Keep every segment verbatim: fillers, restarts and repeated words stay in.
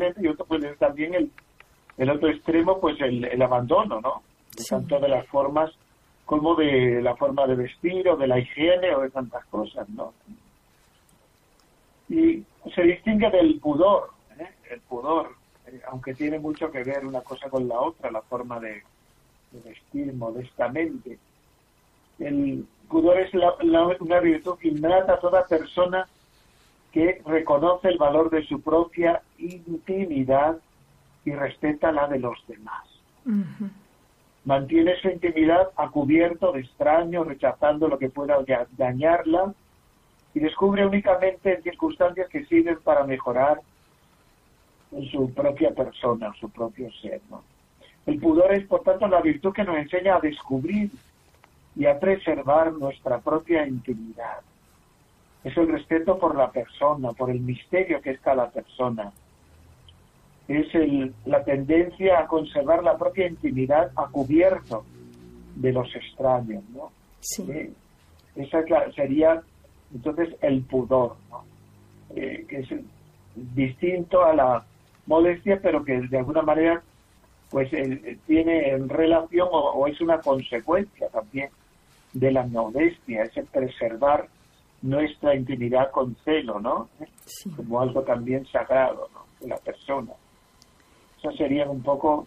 fácilmente, y otro puede ser también el, el otro extremo, pues el, el abandono, ¿no? De Sí. tanto de las formas como de la forma de vestir o de la higiene o de tantas cosas, ¿no? Y se distingue del pudor, ¿eh? El pudor, eh, aunque tiene mucho que ver una cosa con la otra, la forma de, de vestir modestamente. El pudor es la, la, una virtud innata a toda persona que reconoce el valor de su propia intimidad y respeta la de los demás. Uh-huh. Mantiene su intimidad a cubierto de extraños, rechazando lo que pueda dañarla, y descubre únicamente en circunstancias que sirven para mejorar en su propia persona, su propio ser, ¿no? El pudor es, por tanto, la virtud que nos enseña a descubrir y a preservar nuestra propia intimidad. Es el respeto por la persona, por el misterio que es cada persona. Es el, la tendencia a conservar la propia intimidad a cubierto de los extraños, ¿no? Sí. ¿Eh? Esa sería, entonces, el pudor, ¿no? Eh, que es distinto a la modestia, pero que de alguna manera pues eh, tiene en relación o, o es una consecuencia también de la modestia, es el preservar nuestra intimidad con celo, ¿no? Sí. Como algo también sagrado, ¿no? De la persona. Esas serían un poco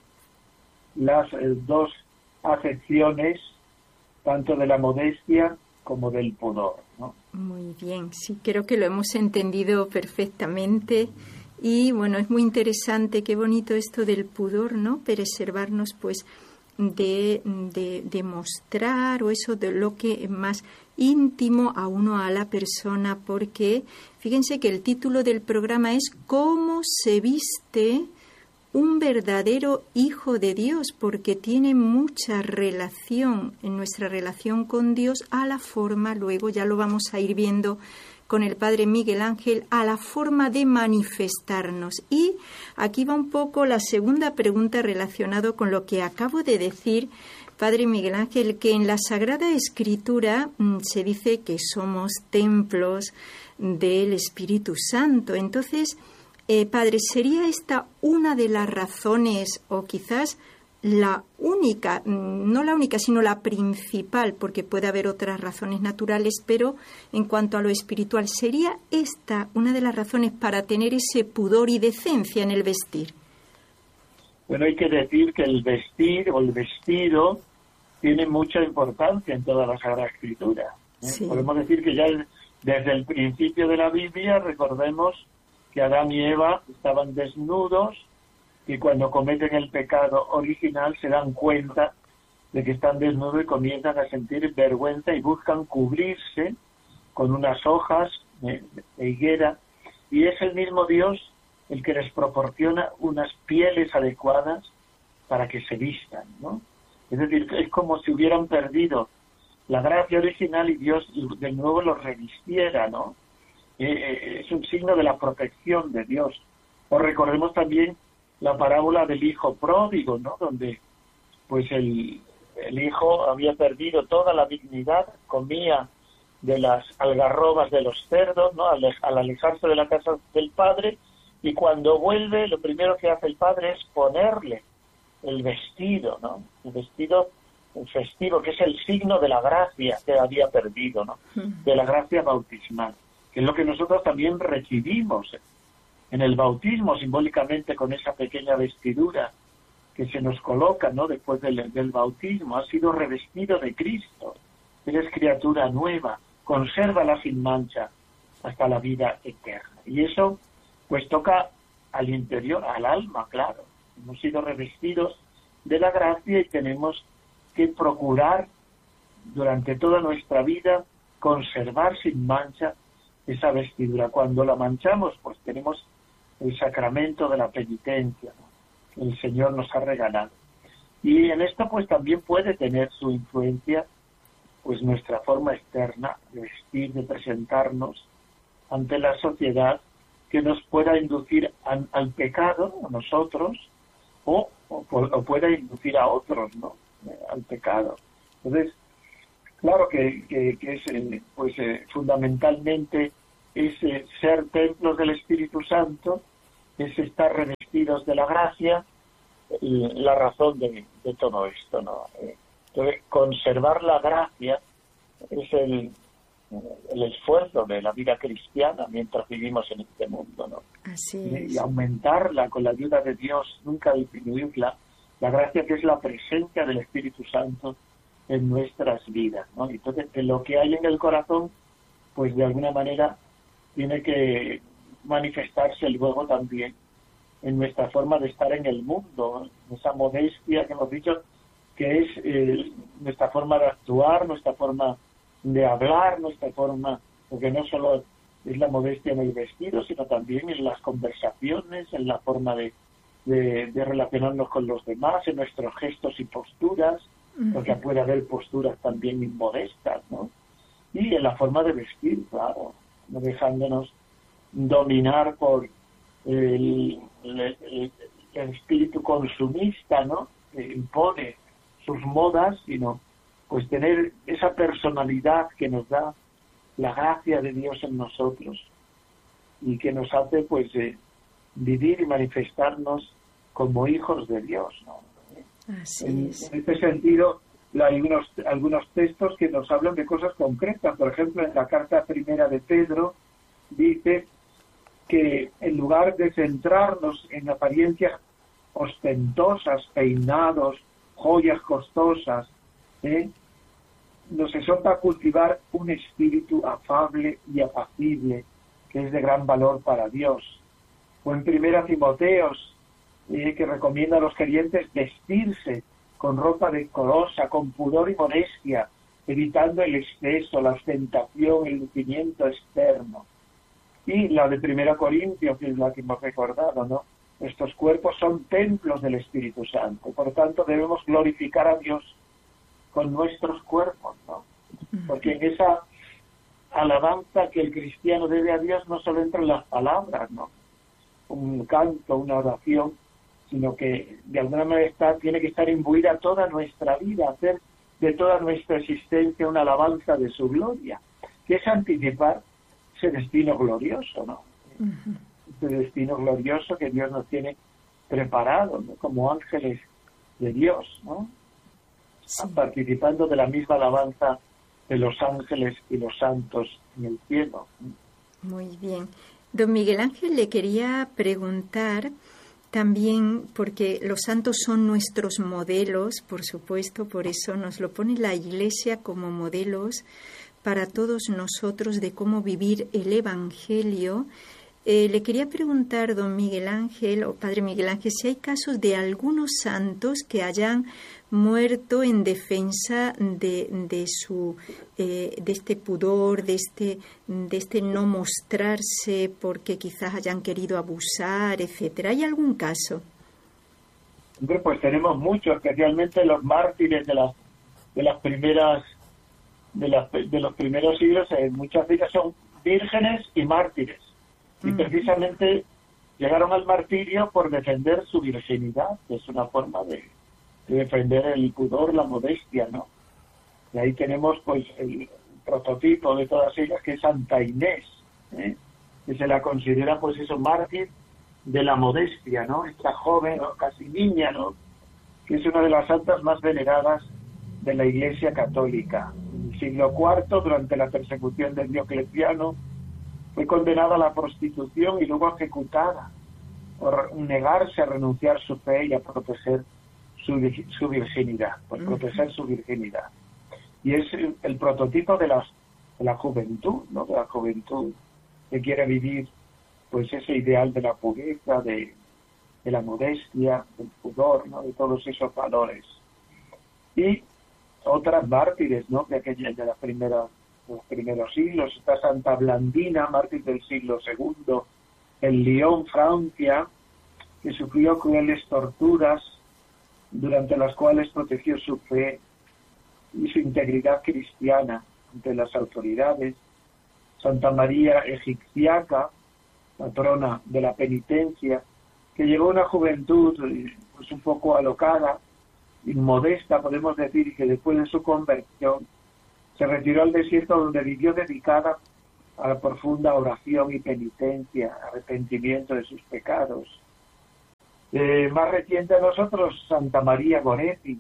las eh, dos acepciones, tanto de la modestia como del pudor, ¿no? Muy bien, sí, creo que lo hemos entendido perfectamente. Y bueno, es muy interesante, qué bonito esto del pudor, ¿no? Preservarnos, pues, de, de, de mostrar o eso de lo que es más íntimo a uno, a la persona, porque fíjense que el título del programa es ¿Cómo se viste un verdadero hijo de Dios? Porque tiene mucha relación en nuestra relación con Dios a la forma, luego ya lo vamos a ir viendo con el Padre Miguel Ángel, a la forma de manifestarnos. Y aquí va un poco la segunda pregunta relacionada con lo que acabo de decir, Padre Miguel Ángel, que en la Sagrada Escritura mmm, se dice que somos templos del Espíritu Santo. Entonces, eh, Padre, ¿sería esta una de las razones o quizás la única, no la única, sino la principal, porque puede haber otras razones naturales, pero en cuanto a lo espiritual, ¿sería esta una de las razones para tener ese pudor y decencia en el vestir? Bueno, hay que decir que el vestir o el vestido tiene mucha importancia en toda la Sagrada Escritura, ¿eh? Sí. Podemos decir que ya desde el principio de la Biblia, recordemos que Adán y Eva estaban desnudos, y cuando cometen el pecado original se dan cuenta de que están desnudos y comienzan a sentir vergüenza y buscan cubrirse con unas hojas de, de higuera, y es el mismo Dios el que les proporciona unas pieles adecuadas para que se vistan, ¿no? Es decir, es como si hubieran perdido la gracia original y Dios de nuevo los revistiera, ¿no? Eh, eh, es un signo de la protección de Dios. O recordemos también la parábola del hijo pródigo, ¿no? Donde pues el, el hijo había perdido toda la dignidad, comía de las algarrobas de los cerdos, ¿no? Al, al alejarse de la casa del padre, y cuando vuelve lo primero que hace el padre es ponerle el vestido, ¿no? El vestido festivo, que es el signo de la gracia que había perdido, ¿no? De la gracia bautismal, que es lo que nosotros también recibimos en el bautismo, simbólicamente con esa pequeña vestidura que se nos coloca, ¿no? Después del, del bautismo, ha sido revestido de Cristo, eres criatura nueva, consérvala sin mancha hasta la vida eterna. Y eso, pues, toca al interior, al alma, claro. Hemos sido revestidos de la gracia y tenemos que procurar durante toda nuestra vida conservar sin mancha esa vestidura. Cuando la manchamos, pues tenemos el sacramento de la penitencia, ¿no? Que el Señor nos ha regalado. Y en esto pues también puede tener su influencia pues nuestra forma externa de vestir, de presentarnos ante la sociedad, que nos pueda inducir a, al pecado a nosotros o, o, o pueda inducir a otros, ¿no? Eh, al pecado. Entonces, claro que, que, que es eh, pues eh, fundamentalmente es eh, ser templos del Espíritu Santo, es estar revestidos revestidos de la gracia, la razón de, de todo esto, ¿no? Entonces, conservar la gracia es el, el esfuerzo de la vida cristiana mientras vivimos en este mundo, ¿no? Así es. Y aumentarla con la ayuda de Dios, nunca disminuirla, la gracia que es la presencia del Espíritu Santo en nuestras vidas, ¿no? Entonces, en lo que hay en el corazón, pues de alguna manera tiene que manifestarse luego también en nuestra forma de estar en el mundo, esa modestia que hemos dicho, que es eh, nuestra forma de actuar, nuestra forma de hablar, nuestra forma, porque no solo es la modestia en el vestido, sino también en las conversaciones, en la forma de, de, de relacionarnos con los demás, en nuestros gestos y posturas, porque puede haber posturas también inmodestas, ¿no? Y en la forma de vestir, claro, no dejándonos dominar por el, el, el, el espíritu consumista, ¿no? Que impone sus modas, sino pues tener esa personalidad que nos da la gracia de Dios en nosotros y que nos hace pues eh, vivir y manifestarnos como hijos de Dios, ¿no? Así en, es. en este sentido, hay unos, algunos textos que nos hablan de cosas concretas. Por ejemplo, en la carta primera de Pedro dice que en lugar de centrarnos en apariencias ostentosas, peinados, joyas costosas, ¿eh? nos exhorta a cultivar un espíritu afable y apacible, que es de gran valor para Dios. O en primera Timoteos, eh, que recomienda a los creyentes vestirse con ropa decorosa, con pudor y modestia, evitando el exceso, la ostentación, el lucimiento externo. Y la de primera Corintios, que es la que hemos recordado, ¿no? Estos cuerpos son templos del Espíritu Santo, por tanto debemos glorificar a Dios con nuestros cuerpos, ¿no? Porque en esa alabanza que el cristiano debe a Dios no solo entran las palabras, ¿no? Un canto, una oración, sino que de alguna manera está, tiene que estar imbuida toda nuestra vida, hacer de toda nuestra existencia una alabanza de su gloria, que es anticipar ese destino glorioso, ¿no? Uh-huh. Ese destino glorioso que Dios nos tiene preparado, ¿no? Como ángeles de Dios, ¿no? Sí. Participando de la misma alabanza de los ángeles y los santos en el cielo. Muy bien. Don Miguel Ángel, le quería preguntar también, porque los santos son nuestros modelos, por supuesto, por eso nos lo pone la Iglesia como modelos para todos nosotros de cómo vivir el Evangelio. Eh, le quería preguntar, don Miguel Ángel, o padre Miguel Ángel, si hay casos de algunos santos que hayan muerto en defensa de, de su eh, de este pudor, de este de este no mostrarse, porque quizás hayan querido abusar, etcétera. ¿Hay algún caso? Pues tenemos muchos, especialmente los mártires de las de las primeras de las de los primeros siglos. Eh, muchas veces son vírgenes y mártires. Y precisamente llegaron al martirio por defender su virginidad, que es una forma de, de defender el pudor, la modestia, ¿no? Y ahí tenemos pues el prototipo de todas ellas, que es Santa Inés, ¿eh? Que se la considera pues eso, mártir de la modestia, ¿no? Esta joven, ¿no? Casi niña, ¿no? Que es una de las santas más veneradas de la Iglesia Católica. En el siglo cuarto, durante la persecución de Diocleciano, fue condenada a la prostitución y luego ejecutada por negarse a renunciar su fe y a proteger su, su virginidad, por uh-huh. proteger su virginidad. Y es el, el prototipo de, las, de la juventud, ¿no? De la juventud que quiere vivir pues ese ideal de la pureza, de, de la modestia, del pudor, ¿no? De todos esos valores. Y otras mártires, ¿no? De aquellas de la primera los primeros siglos. Está Santa Blandina, mártir del siglo segundo, en Lyon, Francia, que sufrió crueles torturas, durante las cuales protegió su fe y su integridad cristiana ante las autoridades. Santa María Egipciaca, patrona de la penitencia, que llegó a una juventud pues un poco alocada, inmodesta, podemos decir, y que después de su conversión se retiró al desierto, donde vivió dedicada a la profunda oración y penitencia, arrepentimiento de sus pecados. Eh, más reciente a nosotros, Santa María Goretti,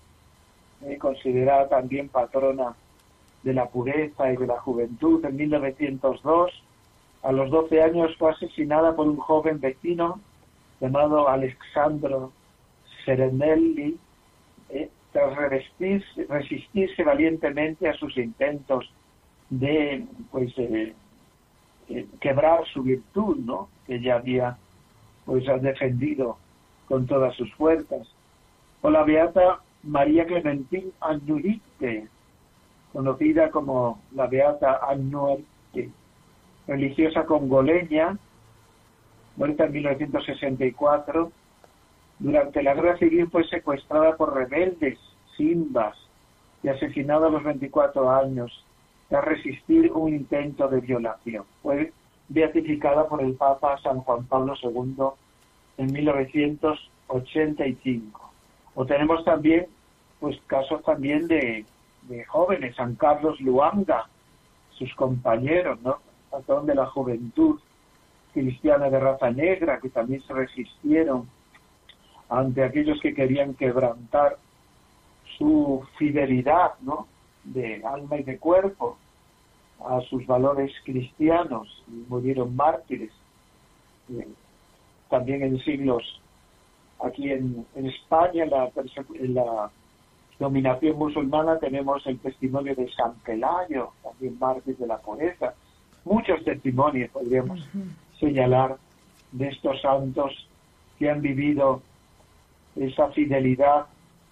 eh, considerada también patrona de la pureza y de la juventud. En mil novecientos dos, a los doce años, fue asesinada por un joven vecino llamado Alexandro Serenelli, eh, tras resistirse, resistirse valientemente a sus intentos de pues eh, eh, quebrar su virtud, ¿no?, que ella había pues defendido con todas sus fuerzas. O la beata María Clementín Agnurite, conocida como la beata Agnurite, religiosa congoleña, muerta en mil novecientos sesenta y cuatro. Durante la guerra civil fue secuestrada por rebeldes simbas y asesinada a los veinticuatro años tras resistir un intento de violación. Fue beatificada por el Papa San Juan Pablo segundo en mil novecientos ochenta y cinco. O tenemos también pues casos también de, de jóvenes, San Carlos Luanga, sus compañeros, ¿no?, patrón de la juventud cristiana de raza negra, que también se resistieron ante aquellos que querían quebrantar su fidelidad, ¿no?, de alma y de cuerpo a sus valores cristianos, y murieron mártires. Eh, también en siglos, aquí en, en España, en la, en la dominación musulmana, tenemos el testimonio de San Pelayo, también mártir de la pureza. Muchos testimonios podríamos uh-huh. señalar de estos santos que han vivido esa fidelidad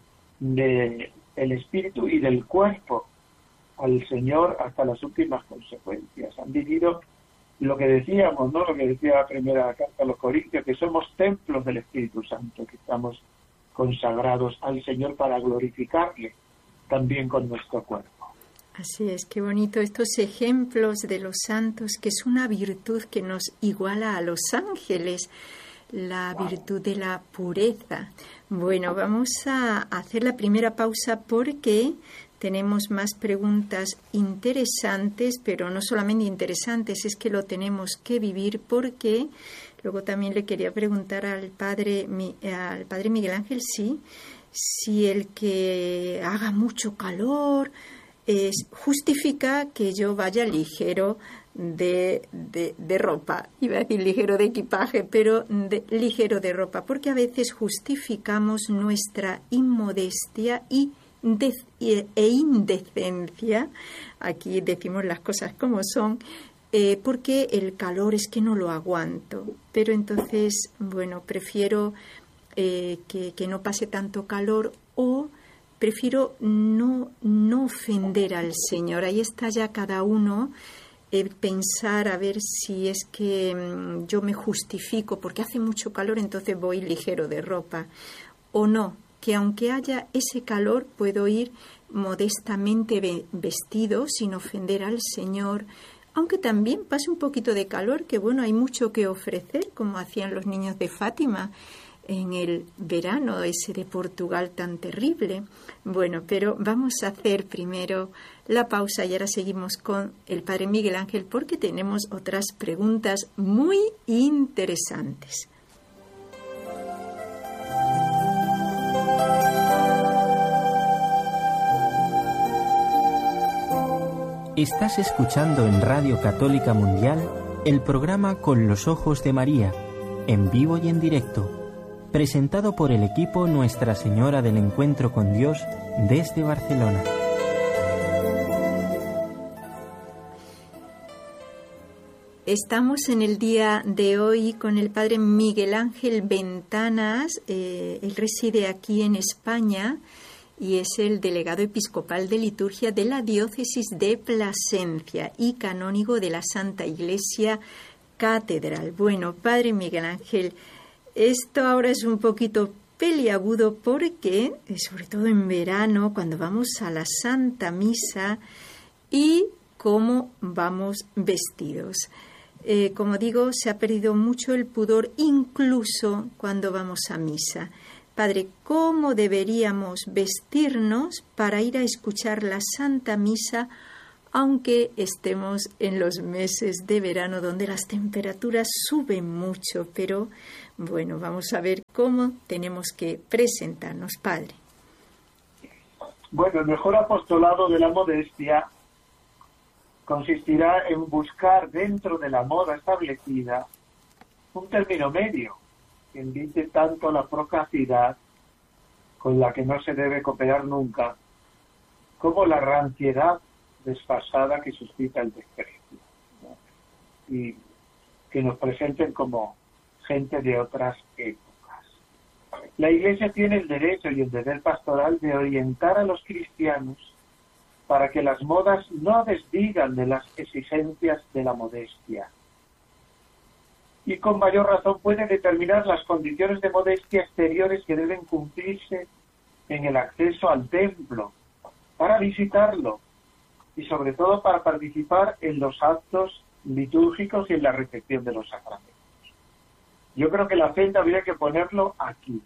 del espíritu y del cuerpo al Señor hasta las últimas consecuencias. Han vivido lo que decíamos, ¿no?, lo que decía la primera carta a los Corintios, que somos templos del Espíritu Santo, que estamos consagrados al Señor para glorificarle también con nuestro cuerpo. Así es, qué bonito estos ejemplos de los santos, que es una virtud que nos iguala a los ángeles, la virtud de la pureza. Bueno, vamos a hacer la primera pausa porque tenemos más preguntas interesantes, pero no solamente interesantes, es que lo tenemos que vivir, porque luego también le quería preguntar al padre, al padre Miguel Ángel, sí, si el que haga mucho calor es, justifica que yo vaya ligero de, de, de ropa, iba a decir ligero de equipaje, pero de, ligero de ropa, porque a veces justificamos nuestra inmodestia y de, e indecencia, aquí decimos las cosas como son, eh, porque el calor es que no lo aguanto, pero entonces, bueno, prefiero eh, que, que no pase tanto calor, o prefiero no, no ofender al Señor. Ahí está ya cada uno, eh, pensar a ver si es que mmm, yo me justifico porque hace mucho calor, entonces voy ligero de ropa, o no, que aunque haya ese calor puedo ir modestamente ve- vestido sin ofender al Señor, aunque también pase un poquito de calor, que bueno, hay mucho que ofrecer, como hacían los niños de Fátima en el verano ese de Portugal tan terrible. Bueno, pero vamos a hacer primero la pausa y ahora seguimos con el padre Miguel Ángel, porque tenemos otras preguntas muy interesantes. Estás escuchando en Radio Católica Mundial el programa Con los Ojos de María, en vivo y en directo, presentado por el equipo Nuestra Señora del Encuentro con Dios desde Barcelona. Estamos en el día de hoy con el padre Miguel Ángel Ventanas. Eh, él reside aquí en España y es el delegado episcopal de liturgia de la diócesis de Plasencia y canónigo de la Santa Iglesia Catedral. Bueno, padre Miguel Ángel, esto ahora es un poquito peliagudo porque, sobre todo en verano, cuando vamos a la Santa Misa, y cómo vamos vestidos. Eh, como digo, se ha perdido mucho el pudor incluso cuando vamos a misa. Padre, ¿cómo deberíamos vestirnos para ir a escuchar la Santa Misa, aunque estemos en los meses de verano donde las temperaturas suben mucho? Pero Bueno, vamos a ver cómo tenemos que presentarnos, Padre. Bueno, el mejor apostolado de la modestia consistirá en buscar dentro de la moda establecida un término medio que invite tanto a la procacidad, con la que no se debe cooperar nunca, como la ranciedad desfasada que suscita el desprecio, ¿no? Y que nos presenten como gente de otras épocas. La Iglesia tiene el derecho y el deber pastoral de orientar a los cristianos para que las modas no desdigan de las exigencias de la modestia. Y con mayor razón puede determinar las condiciones de modestia exteriores que deben cumplirse en el acceso al templo, para visitarlo y sobre todo para participar en los actos litúrgicos y en la recepción de los sacramentos. Yo creo que el acento habría que ponerlo aquí,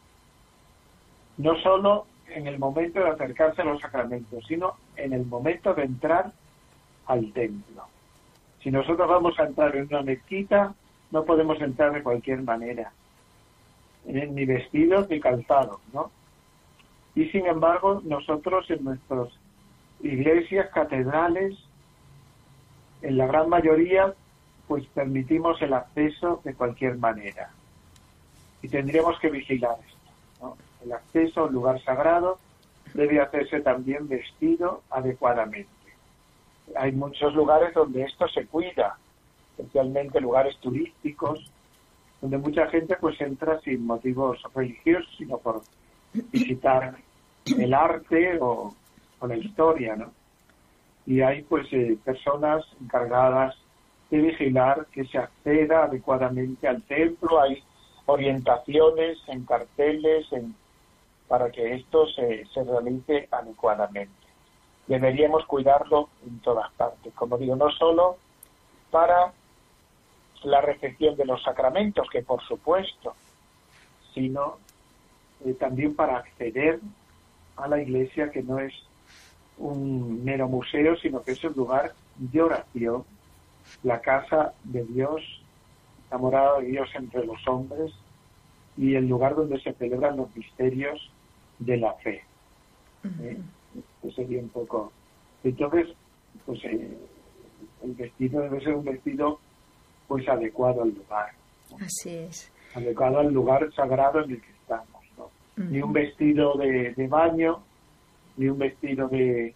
no solo en el momento de acercarse a los sacramentos, sino en el momento de entrar al templo. Si nosotros vamos a entrar en una mezquita, no podemos entrar de cualquier manera, ni vestidos ni calzados, ¿no? Y sin embargo, nosotros en nuestras iglesias, catedrales, en la gran mayoría, pues permitimos el acceso de cualquier manera. Y tendríamos que vigilar esto, ¿no? El acceso a un lugar sagrado debe hacerse también vestido adecuadamente. Hay muchos lugares donde esto se cuida, especialmente lugares turísticos, donde mucha gente pues entra sin motivos religiosos, sino por visitar el arte o, o la historia, ¿no? Y hay pues eh, personas encargadas de vigilar que se acceda adecuadamente al templo. Hay orientaciones en carteles en, para que esto se, se realice adecuadamente. Deberíamos cuidarlo en todas partes, como digo, no solo para la recepción de los sacramentos, que por supuesto, sino eh, también para acceder a la iglesia, que no es un mero museo, sino que es un lugar de oración, la casa de Dios, la morada de Dios entre los hombres y el lugar donde se celebran los misterios de la fe. ¿Eh? Pues sería un poco. Entonces, pues eh, el vestido debe ser un vestido pues adecuado al lugar, ¿no? Así es. Adecuado al lugar sagrado en el que estamos, ¿no? Uh-huh. Ni un vestido de, de baño, ni un vestido de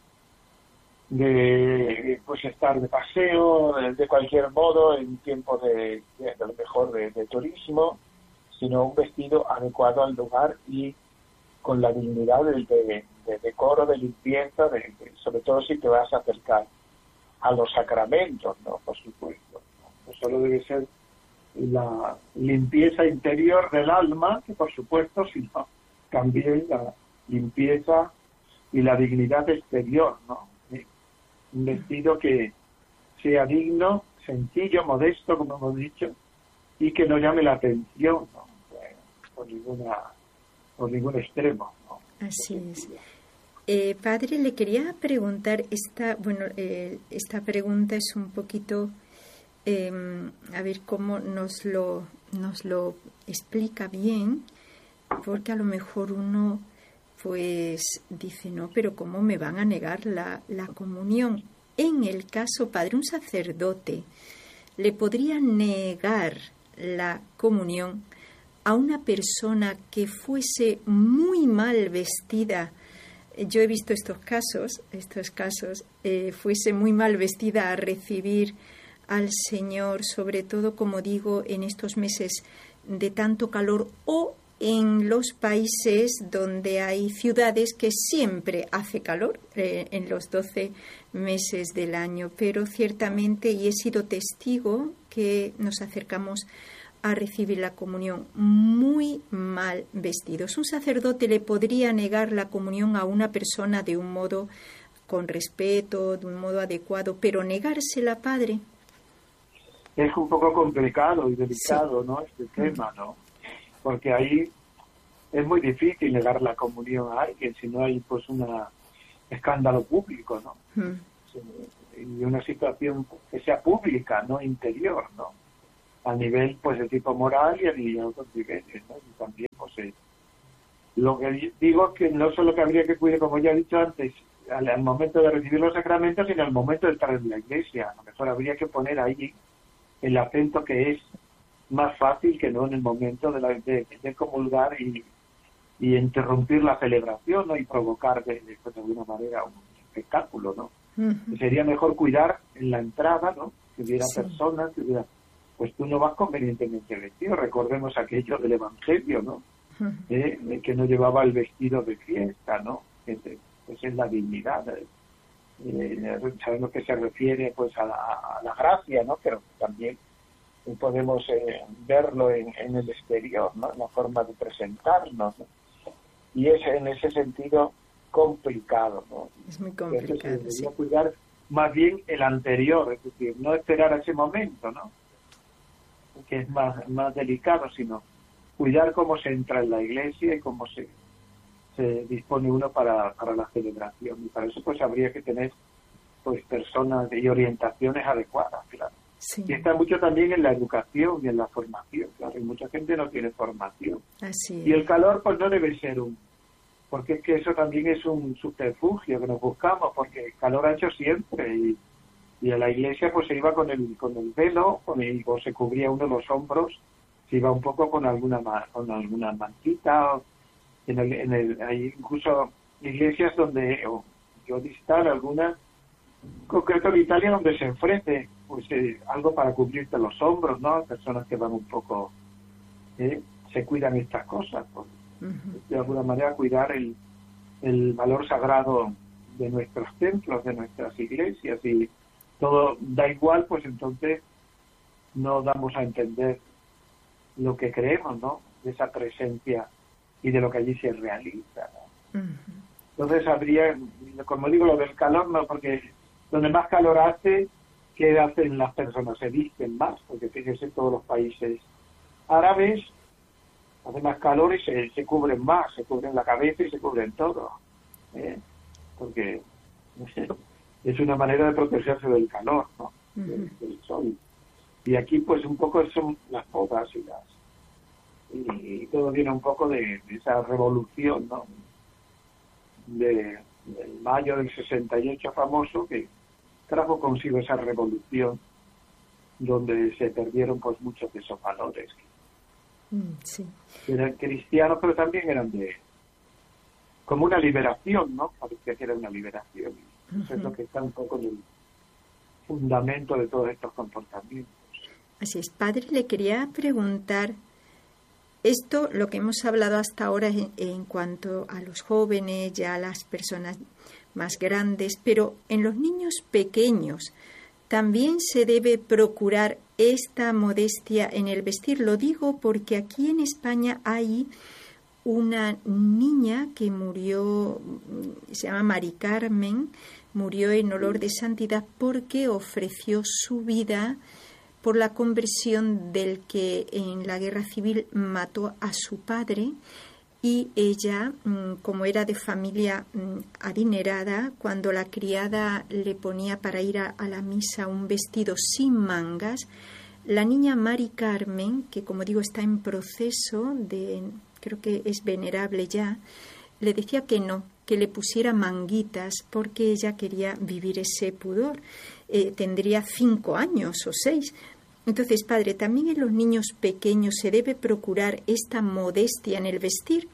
de pues estar de paseo, de, de cualquier modo, en tiempos de, de, de lo mejor de, de turismo, sino un vestido adecuado al lugar y con la dignidad de, de, de decoro, de limpieza, de, de, sobre todo si te vas a acercar a los sacramentos, ¿no? Por supuesto. No solo debe ser la limpieza interior del alma, que por supuesto, sino también la limpieza y la dignidad exterior, ¿no? Un vestido que sea digno, sencillo, modesto, como hemos dicho, y que no llame la atención, ¿no? Bueno, por ninguna, por ningún extremo, ¿no? Así es. Eh, padre, le quería preguntar, esta, bueno, eh, esta pregunta es un poquito, eh, a ver cómo nos lo, nos lo explica bien, porque a lo mejor uno pues dice, no, pero ¿cómo me van a negar la, la comunión? En el caso, padre, un sacerdote le podría negar la comunión a una persona que fuese muy mal vestida. Yo he visto estos casos, estos casos, eh, fuese muy mal vestida a recibir al Señor, sobre todo, como digo, en estos meses de tanto calor, o en los países donde hay ciudades que siempre hace calor, eh, en los doce meses del año. Pero ciertamente, y he sido testigo que nos acercamos a recibir la comunión muy mal vestidos. Un sacerdote le podría negar la comunión a una persona de un modo con respeto, de un modo adecuado, pero negársela, padre. Es un poco complicado y delicado, sí, ¿no? Este tema, ¿no? Porque ahí es muy difícil negar la comunión a alguien si no hay pues un escándalo público, ¿no? Mm. Y una situación que sea pública, no interior, ¿no? a nivel pues de tipo moral y a, y a otros niveles, ¿no? Y también pues eh, lo que digo es que no solo que habría que cuidar, como ya he dicho antes, al, al momento de recibir los sacramentos, sino al momento de estar en la iglesia. A lo mejor habría que poner ahí el acento que es más fácil que no en el momento de, la, de, de comulgar y, y interrumpir la celebración, ¿no? Y provocar de, de, de alguna manera un espectáculo, ¿no? Uh-huh. Sería mejor cuidar en la entrada, ¿no? Que hubiera sí. personas, que hubiera... Pues tú no vas convenientemente vestido. Recordemos aquello del Evangelio, ¿no? Uh-huh. Eh, que no llevaba el vestido de fiesta, ¿no? Que pues es la dignidad. Eh, sabemos que se refiere pues a la, a la gracia, ¿no? Pero también podemos eh, verlo en, en el exterior, ¿no? La forma de presentarnos, ¿no? Y es en ese sentido complicado, ¿no? Es muy complicado, sí. Cuidar más bien el anterior, es decir, no esperar a ese momento, ¿no? Que es más, más delicado, sino cuidar cómo se entra en la iglesia y cómo se, se dispone uno para, para la celebración. Y para eso pues habría que tener pues personas y orientaciones adecuadas, claro. Sí. Y está mucho también en la educación y en la formación, claro, y mucha gente no tiene formación. Así es. Y el calor pues no debe ser un, porque es que eso también es un subterfugio que nos buscamos, porque el calor ha hecho siempre, y, y a la iglesia pues se iba con el con el velo, con el, o se cubría uno los hombros, se iba un poco con alguna con alguna mantita, en el, en el, hay incluso iglesias donde, o yo distar algunas, concreto en Italia, donde se ofrece pues eh, algo para cubrirte los hombros, ¿no? Personas que van un poco, eh, se cuidan estas cosas, pues, uh-huh. de alguna manera cuidar el, el valor sagrado de nuestros templos, de nuestras iglesias, y todo da igual, pues entonces no damos a entender lo que creemos, ¿no? De esa presencia y de lo que allí se realiza, ¿no? Uh-huh. Entonces habría, como digo, lo del calor, no, porque donde más calor hace, ¿qué hacen las personas? Se visten más, porque fíjese, todos los países árabes hace más calor y se, se cubren más, se cubren la cabeza y se cubren todo, ¿eh? Porque es una manera de protegerse del calor, ¿no? Uh-huh. del, del sol. Y aquí pues un poco son las bodas y las y, y todo viene un poco de, de esa revolución, ¿no? De, del mayo del sesenta y ocho famoso, que trajo consigo esa revolución donde se perdieron pues muchos de esos valores. Sí. Eran cristianos, pero también eran de como una liberación, ¿no? Parecía que era una liberación. Uh-huh. Eso es lo que está un poco en el fundamento de todos estos comportamientos. Así es, padre, le quería preguntar esto, lo que hemos hablado hasta ahora en, en cuanto a los jóvenes, ya a las personas más grandes, pero en los niños pequeños también se debe procurar esta modestia en el vestir. Lo digo porque aquí en España hay una niña que murió, se llama Mari Carmen, murió en olor de santidad porque ofreció su vida por la conversión del que en la guerra civil mató a su padre, y ella, como era de familia adinerada, cuando la criada le ponía para ir a, a la misa un vestido sin mangas, la niña Mari Carmen, que como digo está en proceso de, creo que es venerable ya, le decía que no, que le pusiera manguitas porque ella quería vivir ese pudor. Eh, tendría cinco años o seis. Entonces, padre, ¿también en los niños pequeños se debe procurar esta modestia en el vestir?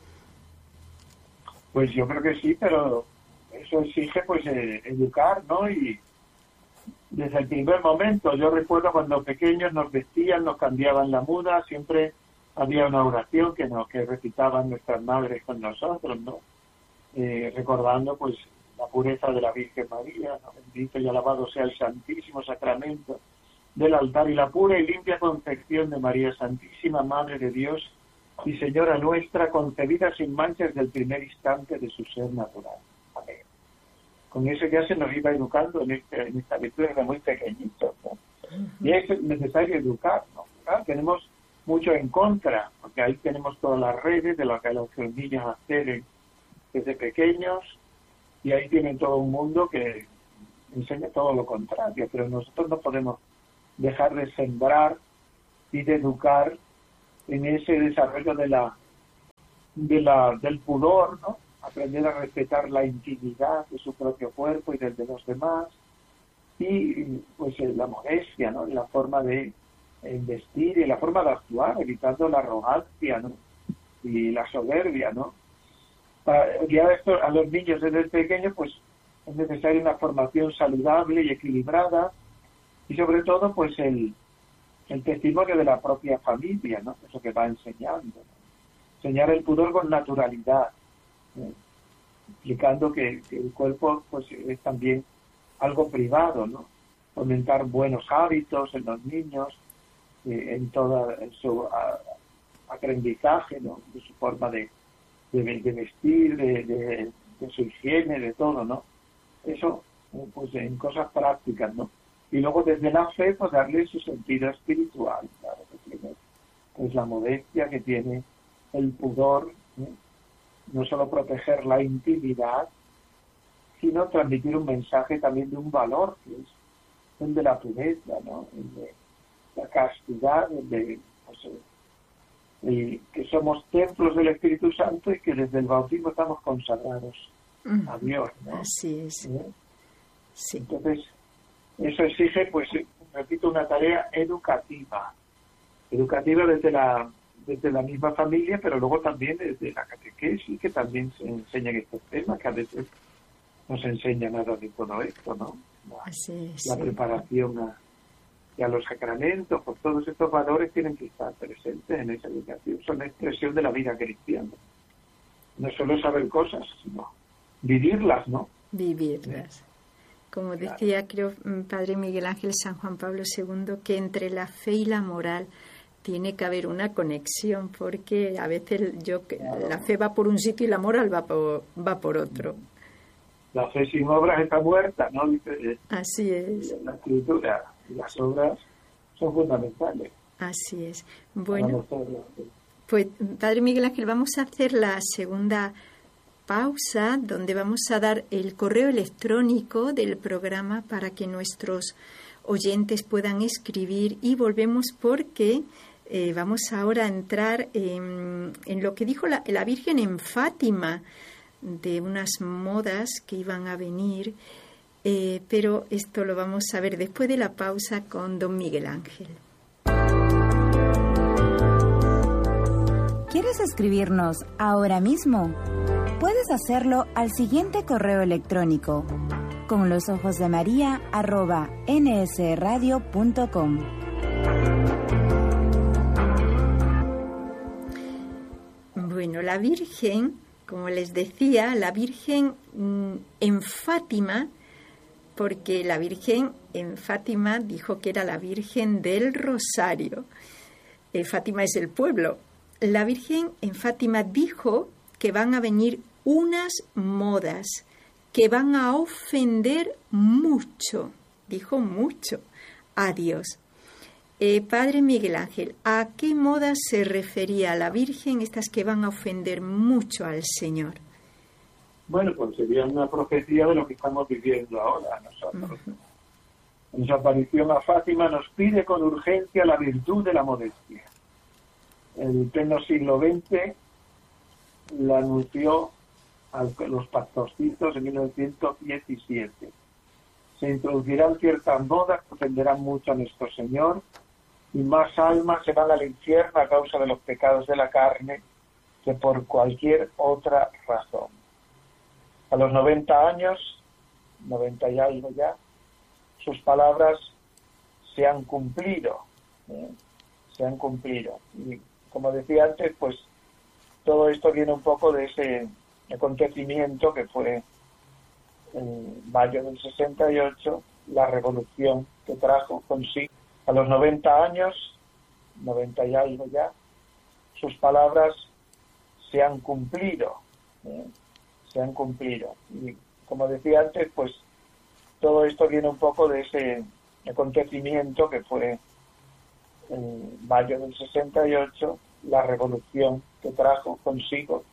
Pues yo creo que sí, pero eso exige pues eh, educar, ¿no? Y desde el primer momento, yo recuerdo cuando pequeños nos vestían, nos cambiaban la muda, siempre había una oración que nos que recitaban nuestras madres con nosotros, ¿no? Eh, recordando pues la pureza de la Virgen María, ¿no? Bendito y alabado sea el Santísimo Sacramento del altar y la pura y limpia concepción de María Santísima, Madre de Dios y Señora nuestra, concebida sin manchas desde el primer instante de su ser natural. Amén. Con eso ya se nos iba educando en, este, en esta virtud desde muy pequeñitos, ¿no? Uh-huh. Y es necesario educar, ¿no? Claro, tenemos mucho en contra, porque ahí tenemos todas las redes de lo que los niños hacen desde pequeños, y ahí tienen todo un mundo que enseña todo lo contrario, pero nosotros no podemos dejar de sembrar y de educar en ese desarrollo de la, de la del pudor, ¿no? Aprender a respetar la intimidad de su propio cuerpo y del de los demás, y pues la modestia, ¿no? La forma de vestir y la forma de actuar, evitando la arrogancia, ¿no? Y la soberbia, ¿no? Para guiar esto a los niños desde pequeños, pues es necesaria una formación saludable y equilibrada, y sobre todo pues el, el testimonio de la propia familia, ¿no? Eso que va enseñando, ¿no? Enseñar el pudor con naturalidad, ¿eh? Explicando que, que el cuerpo pues es también algo privado, ¿no? Fomentar buenos hábitos en los niños, eh, en todo su a, aprendizaje, ¿no? De su forma de, de, de vestir, de, de, de su higiene, de todo, ¿no? Eso, pues en cosas prácticas, ¿no? Y luego desde la fe, pues darle su sentido espiritual, claro, que tiene, pues la modestia que tiene el pudor, ¿eh? No solo proteger la intimidad, sino transmitir un mensaje también de un valor, que es el de la pureza, ¿no? El de la castidad, el de, pues, el, que somos templos del Espíritu Santo y que desde el bautismo estamos consagrados uh-huh. a Dios, ¿no? Así es. ¿Eh? Sí. Entonces, eso exige, pues, repito, una tarea educativa, educativa desde la desde la misma familia, pero luego también desde la catequesis, que también se enseñan estos temas, que a veces no se enseña nada de todo esto, ¿no? La, Así es, la sí. preparación a, y a los sacramentos, pues todos estos valores tienen que estar presentes en esa educación, son la expresión de la vida cristiana. No solo saber cosas, sino vivirlas, ¿no? Vivirlas. Como decía, creo, Padre Miguel Ángel San Juan Pablo segundo, que entre la fe y la moral tiene que haber una conexión, porque a veces yo claro. la fe va por un sitio y la moral va por, va por otro. La fe sin obras está muerta, ¿no? Dice, así es. La escritura y las obras son fundamentales. Así es. Bueno, pues Padre Miguel Ángel, vamos a hacer la segunda pausa, donde vamos a dar el correo electrónico del programa para que nuestros oyentes puedan escribir, y volvemos porque eh, vamos ahora a entrar en, en lo que dijo la, la Virgen en Fátima, de unas modas que iban a venir, eh, pero esto lo vamos a ver después de la pausa con don Miguel Ángel. ¿Quieres escribirnos ahora mismo? Puedes hacerlo al siguiente correo electrónico: con los ojos de María arroba nsradio punto com. Bueno, la Virgen, como les decía, la Virgen mmm, en Fátima, porque la Virgen en Fátima dijo que era la Virgen del Rosario. Eh, Fátima es el pueblo. La Virgen en Fátima dijo que van a venir unas modas que van a ofender mucho, dijo mucho, a Dios. Eh, Padre Miguel Ángel, ¿a qué modas se refería la Virgen, estas que van a ofender mucho al Señor? Bueno, pues sería una profecía de lo que estamos viviendo ahora nosotros. Uh-huh. En su aparición a Fátima nos pide con urgencia la virtud de la modestia. En pleno siglo veinte la anunció a los pastorcitos en mil novecientos diecisiete. Se introducirán ciertas modas que ofenderán mucho a nuestro Señor, y más almas se van al infierno a causa de los pecados de la carne que por cualquier otra razón. A los noventa años, noventa y algo ya, sus palabras se han cumplido, ¿eh? se han cumplido. Y como decía antes, pues todo esto viene un poco de ese acontecimiento que fue en mayo del sesenta y ocho, la revolución que trajo consigo. A los noventa años, noventa y algo ya, sus palabras se han cumplido, ¿eh? se han cumplido. Y como decía antes, pues todo esto viene un poco de ese acontecimiento que fue en mayo del sesenta y ocho, la revolución que trajo consigo